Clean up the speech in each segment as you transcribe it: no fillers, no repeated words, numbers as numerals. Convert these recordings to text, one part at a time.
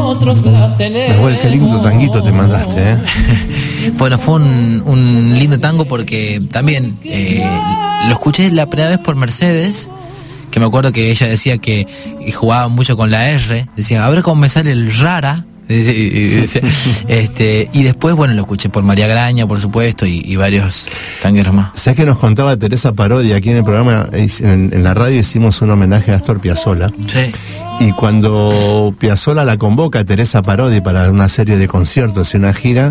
nosotros las tenemos. Nahuel, qué lindo tanguito te mandaste, ¿eh? Bueno, fue un lindo tango porque también lo escuché la primera vez por Mercedes, que me acuerdo que ella decía que jugaba mucho con la R, decía, a ver cómo me sale el rara. Y después, bueno, lo escuché por María Graña, por supuesto, y varios tangueros más. ¿Sabes que nos contaba Teresa Parodi aquí en el programa, en la radio hicimos un homenaje a Astor Piazzolla? Sí. Y cuando Piazzolla la convoca a Teresa Parodi para una serie de conciertos y una gira,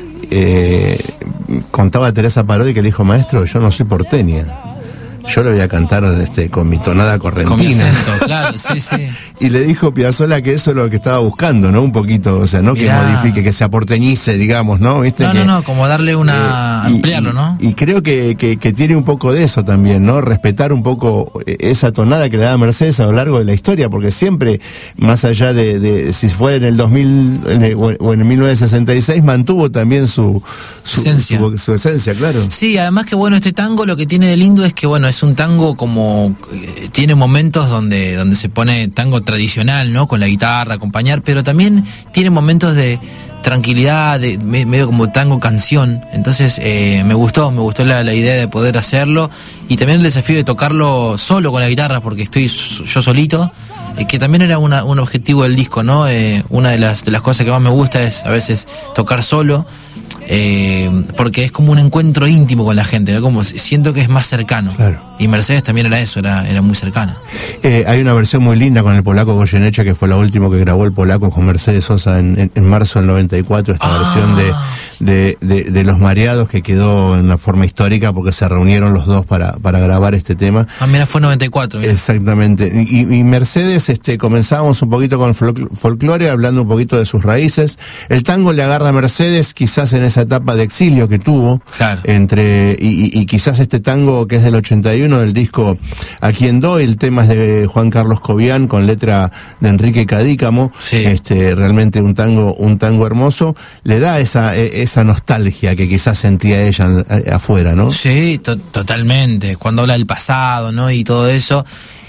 contaba Teresa Parodi que le dijo, maestro, yo no soy porteña. Yo le voy a cantar con mi tonada correntina. Con mi acento, claro, sí. Y le dijo Piazzolla que eso es lo que estaba buscando, ¿no? Un poquito, o sea, no Mirá. que modifique, que se aporteñice, digamos, ¿no? ¿Viste? No, como darle ampliarlo, ¿no? Y creo que tiene un poco de eso también, ¿no? Respetar un poco esa tonada que le da Mercedes a lo largo de la historia, porque siempre, más allá de si fue en el 2000 o en el 1966, mantuvo también su esencia, claro. Sí, además que bueno, este tango lo que tiene de lindo es que bueno, es un tango como tiene momentos donde se pone tango tradicional, ¿no? Con la guitarra, acompañar, pero también tiene momentos de tranquilidad, medio como tango canción. Entonces me gustó la idea de poder hacerlo, y también el desafío de tocarlo solo con la guitarra, porque estoy yo solito, que también era un objetivo del disco, ¿no? Una de las cosas que más me gusta es a veces tocar solo, porque es como un encuentro íntimo con la gente, ¿no? Como siento que es más cercano. Claro. Y Mercedes también era eso, era muy cercana. Hay una versión muy linda con el polaco Goyeneche, que fue la última que grabó el polaco con Mercedes Sosa en marzo del 94, esta versión de Los Mareados, que quedó en una forma histórica porque se reunieron los dos para grabar este tema. Mira, fue 94. Mira. Exactamente. Y Mercedes, comenzábamos un poquito con folclore, hablando un poquito de sus raíces. El tango le agarra a Mercedes quizás en esa etapa de exilio que tuvo, claro. Y quizás este tango que es del 81, del disco A Quien Doy, el tema es de Juan Carlos Cobian con letra de Enrique Cadícamo. Sí. Realmente un tango hermoso, le da esa nostalgia que quizás sentía ella afuera, ¿no? Sí, totalmente. Cuando habla del pasado, ¿no? Y todo eso.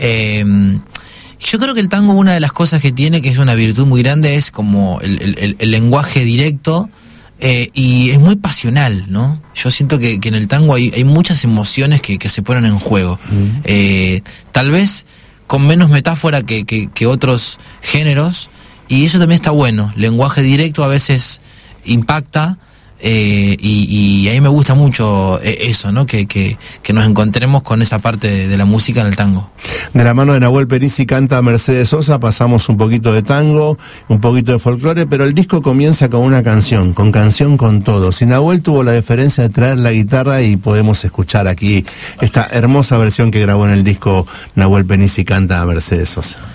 Yo creo que el tango, una de las cosas que tiene, que es una virtud muy grande, es como el lenguaje directo, y es muy pasional, ¿no? Yo siento que en el tango hay muchas emociones que se ponen en juego. Tal vez con menos metáfora que otros géneros, y eso también está bueno. Lenguaje directo a veces impacta, y a mí me gusta mucho eso, ¿no? Que nos encontremos con esa parte de la música en el tango. De la mano de Nahuel Perizzi canta Mercedes Sosa, pasamos un poquito de tango, un poquito de folclore, pero el disco comienza con una canción con todos. Y Nahuel tuvo la deferencia de traer la guitarra, y podemos escuchar aquí esta hermosa versión que grabó en el disco Nahuel Perizzi canta Mercedes Sosa.